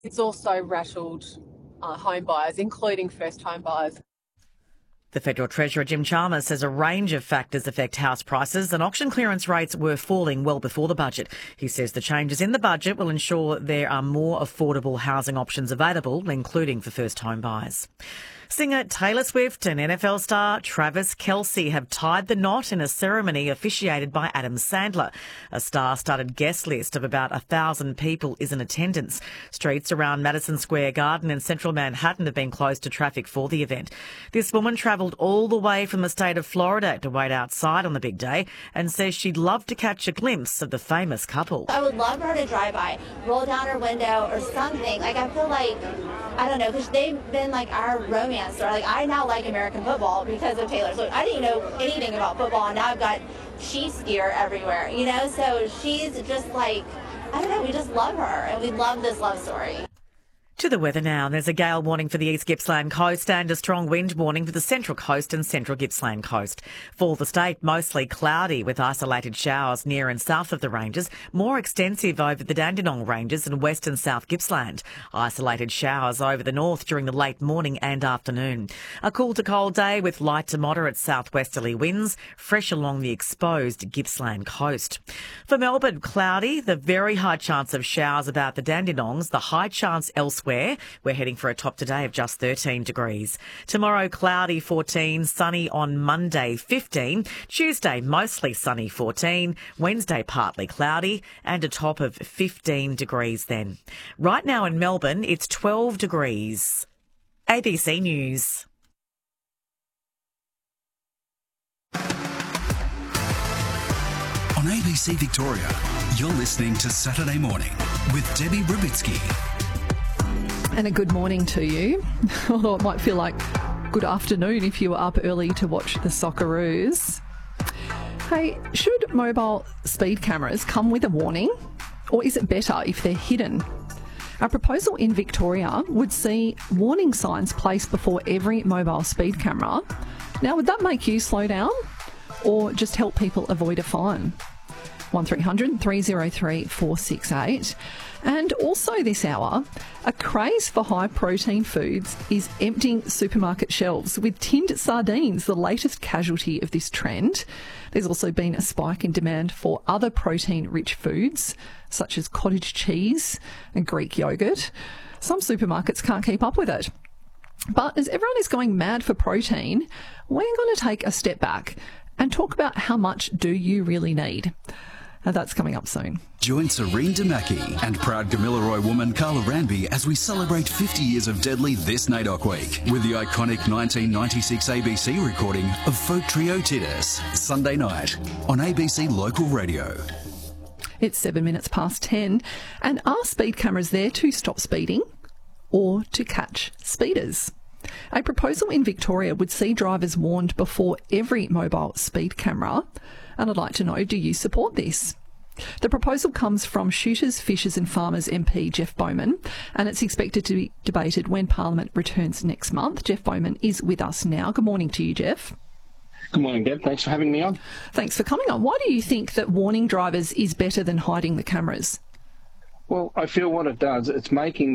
It's also rattled home buyers, including first home buyers. The Federal Treasurer Jim Chalmers says a range of factors affect house prices and auction clearance rates were falling well before the budget. He says the changes in the budget will ensure there are more affordable housing options available, including for first home buyers. Singer Taylor Swift and NFL star Travis Kelce have tied the knot in a ceremony officiated by Adam Sandler. A star-studded guest list of about 1,000 people is in attendance. Streets around Madison Square Garden in central Manhattan have been closed to traffic for the event. This woman travelled all the way from the state of Florida to wait outside on the big day and says she'd love to catch a glimpse of the famous couple. I would love for her to drive by, roll down her window or something. Like, I feel like, I don't know, because they've been like our romance story. Like, I now like American football because of Taylor Swift. I didn't know anything about football, and now I've got Chiefs gear everywhere, you know? So she's just like, I don't know, we just love her, and we love this love story. To the weather now. There's a gale warning for the East Gippsland coast and a strong wind warning for the Central Coast and Central Gippsland coast. For the state, mostly cloudy with isolated showers near and south of the ranges, more extensive over the Dandenong ranges and west and south Gippsland. Isolated showers over the north during the late morning and afternoon. A cool to cold day with light to moderate southwesterly winds, fresh along the exposed Gippsland coast. For Melbourne, cloudy, the very high chance of showers about the Dandenongs, the high chance elsewhere. We're heading for a top today of just 13 degrees. Tomorrow, cloudy 14, sunny on Monday 15, Tuesday mostly sunny 14, Wednesday partly cloudy and a top of 15 degrees then. Right now in Melbourne, it's 12 degrees. ABC News. On ABC Victoria, you're listening to Saturday Morning with Debbie Rubitsky. And a good morning to you, although it might feel like good afternoon if you were up early to watch the Socceroos. Hey, should mobile speed cameras come with a warning, or is it better if they're hidden? A proposal in Victoria would see warning signs placed before every mobile speed camera. Now, would that make you slow down or just help people avoid a fine? 1300 303 468. And also this hour, a craze for high-protein foods is emptying supermarket shelves, with tinned sardines the latest casualty of this trend. There's also been a spike in demand for other protein-rich foods, such as cottage cheese and Greek yoghurt. Some supermarkets can't keep up with it. But as everyone is going mad for protein, we're going to take a step back and talk about how much do you really need. And that's coming up soon. Join Serene Damaki and proud Gamilaroi woman Carla Ranby as we celebrate 50 years of Deadly this NAIDOC week with the iconic 1996 ABC recording of folk trio Titus, Sunday night on ABC Local Radio. It's 7 minutes past 10. And are speed cameras there to stop speeding or to catch speeders? A proposal in Victoria would see drivers warned before every mobile speed camera. And I'd like to know, do you support this? The proposal comes from Shooters, Fishers and Farmers MP Jeff Bowman, and it's expected to be debated when Parliament returns next month. Jeff Bowman is with us now. Good morning to you, Jeff. Good morning, Deb. Thanks for having me on. Thanks for coming on. Why do you think that warning drivers is better than hiding the cameras? Well, I feel what it does, it's making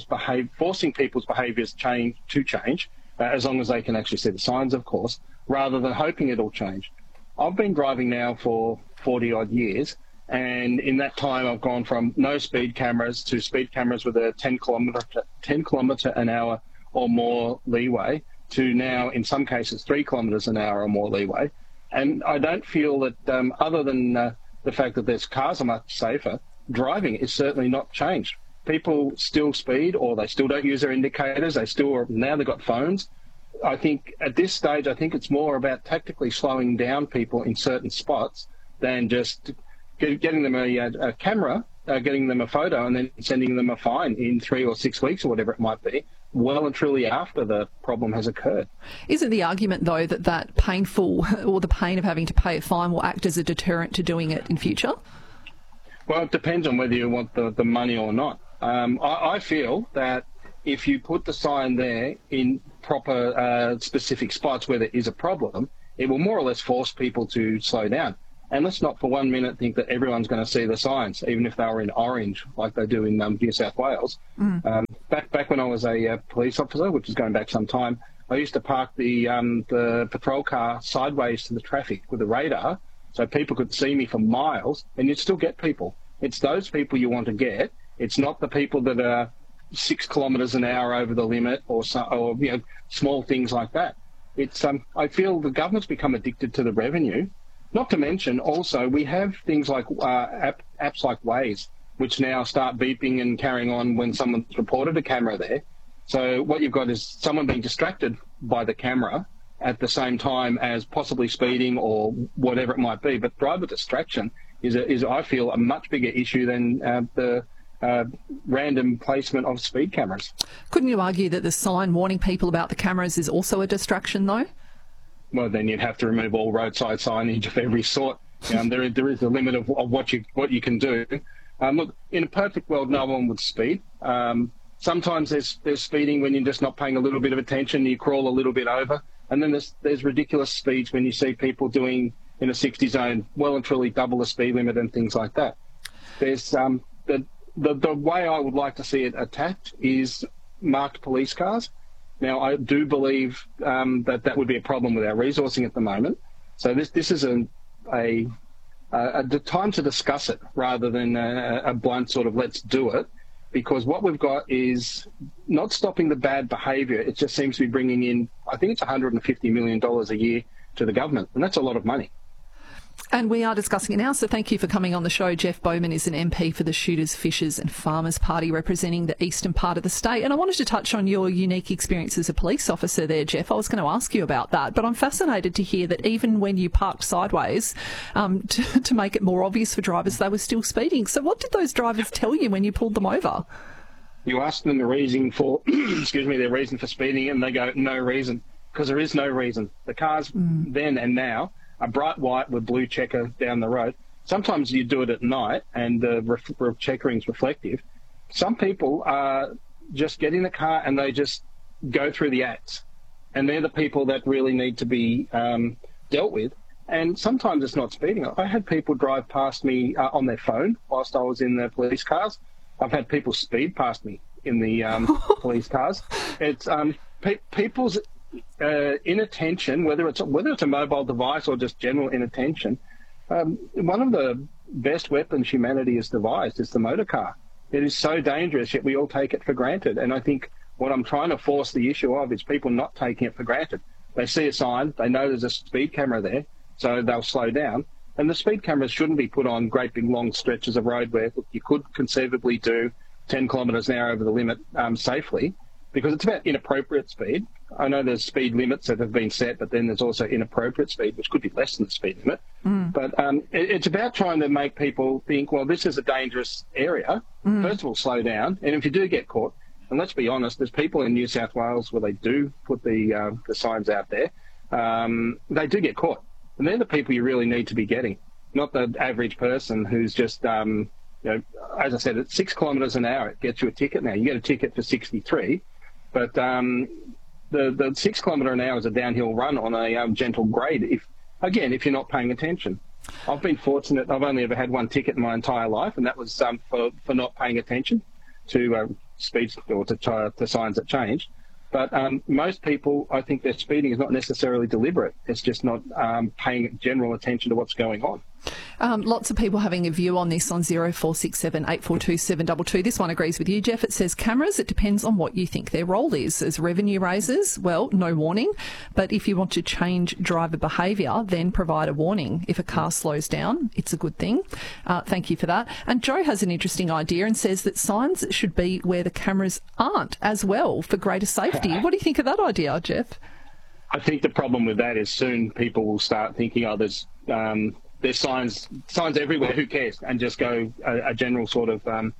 forcing people's behaviours to change, as long as they can actually see the signs, of course, rather than hoping it'll change. I've been driving now for 40-odd years, and in that time I've gone from no speed cameras to speed cameras with a 10 kilometre an hour or more leeway to now, in some cases, 3 kilometres an hour or more leeway. And I don't feel that, other than the fact that there's cars are much safer, driving is certainly not changed. People still speed, or they still don't use their indicators. Now they've got phones. I think at this stage, it's more about tactically slowing down people in certain spots than just getting them a camera, getting them a photo and then sending them a fine in 3 or 6 weeks or whatever it might be, well and truly after the problem has occurred. Isn't the argument, though, that painful or the pain of having to pay a fine will act as a deterrent to doing it in future? Well, it depends on whether you want the money or not. I feel that if you put the sign there in proper specific spots where there is a problem, it will more or less force people to slow down. And let's not for 1 minute think that everyone's going to see the signs, even if they were in orange, like they do in New South Wales. Back when I was a police officer, which is going back some time, I used to park the patrol car sideways to the traffic with a radar, so people could see me for miles, and you'd still get people. It's those people you want to get. It's not the people that are 6 kilometres an hour over the limit, or small things like that. It's I feel the government's become addicted to the revenue. Not to mention, also, we have things like apps like Waze, which now start beeping and carrying on when someone's reported a camera there. So what you've got is someone being distracted by the camera at the same time as possibly speeding or whatever it might be. But driver distraction is I feel, a much bigger issue than the random placement of speed cameras. Couldn't you argue that the sign warning people about the cameras is also a distraction, though? Well, then you'd have to remove all roadside signage of every sort. There is a limit of what you can do. Look, in a perfect world, no one would speed. Sometimes there's speeding when you're just not paying a little bit of attention. You crawl a little bit over, and then there's ridiculous speeds when you see people doing in a 60 zone well and truly double the speed limit and things like that. There's the way I would like to see it attacked is marked police cars. Now, I do believe that would be a problem with our resourcing at the moment. So this is a time to discuss it rather than a blunt sort of let's do it, because what we've got is not stopping the bad behaviour. It just seems to be bringing in, I think it's $150 million a year to the government, and that's a lot of money. And we are discussing it now, so thank you for coming on the show. Jeff Bowman is an MP for the Shooters, Fishers and Farmers Party, representing the eastern part of the state. And I wanted to touch on your unique experience as a police officer there, Jeff. I was going to ask you about that, but I'm fascinated to hear that even when you parked sideways to make it more obvious for drivers, they were still speeding. So what did those drivers tell you when you pulled them over? You ask them the reason for, their reason for speeding, and they go, no reason, because there is no reason. The cars then and now a bright white with blue checker down the road. Sometimes you do it at night and the checkering's reflective. Some people just get in the car and they just go through the acts. And they're the people that really need to be dealt with. And sometimes it's not speeding. I had people drive past me on their phone whilst I was in the police cars. I've had people speed past me in the police cars. It's people's inattention, whether it's a mobile device or just general inattention. One of the best weapons humanity has devised is the motor car. It is so dangerous, yet we all take it for granted. And I think what I'm trying to force the issue of is people not taking it for granted. They see a sign, they know there's a speed camera there, so they'll slow down. And the speed cameras shouldn't be put on great big long stretches of road where you could conceivably do 10 kilometres an hour over the limit safely, because it's about inappropriate speed. I know there's speed limits that have been set, but then there's also inappropriate speed, which could be less than the speed limit. But it's about trying to make people think, well, this is a dangerous area. First of all, slow down. And if you do get caught, and let's be honest, there's people in New South Wales where they do put the signs out there. They do get caught. And they're the people you really need to be getting, not the average person who's just, as I said, at 6 kilometres an hour, it gets you a ticket now. You get a ticket for 63, but the 6 kilometre an hour is a downhill run on a gentle grade, if you're not paying attention. I've been fortunate. I've only ever had one ticket in my entire life, and that was for not paying attention to speeds or to signs that changed. But most people, I think their speeding is not necessarily deliberate. It's just not paying general attention to what's going on. Lots of people having a view on this on 0467 842 722. This one agrees with you, Jeff. It says cameras, it depends on what you think their role is. As revenue raisers, well, no warning. But if you want to change driver behaviour, then provide a warning. If a car slows down, it's a good thing. Thank you for that. And Joe has an interesting idea and says that signs should be where the cameras aren't as well for greater safety. What do you think of that idea, Jeff? I think the problem with that is soon people will start thinking, there's signs everywhere, who cares, and just go a general sort of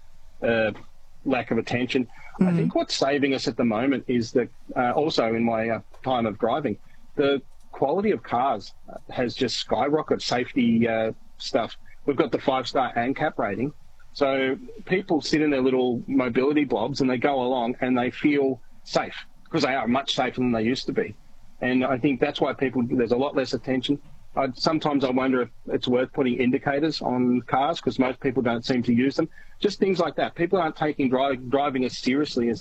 lack of attention. I think what's saving us at the moment is that also in my time of driving, the quality of cars has just skyrocketed. Safety stuff. We've got the 5-star ANCAP rating. So people sit in their little mobility blobs and they go along and they feel safe because they are much safer than they used to be. And I think that's why there's a lot less attention. Sometimes I wonder if it's worth putting indicators on cars because most people don't seem to use them. Just things like that. People aren't taking driving as seriously as